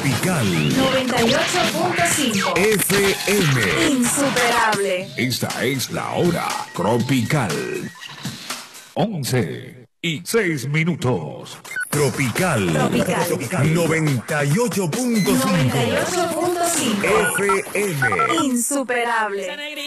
Tropical 98.5 FM. Insuperable. Esta es la hora tropical. 11:06. Tropical 98.5 98.5 FM. Insuperable.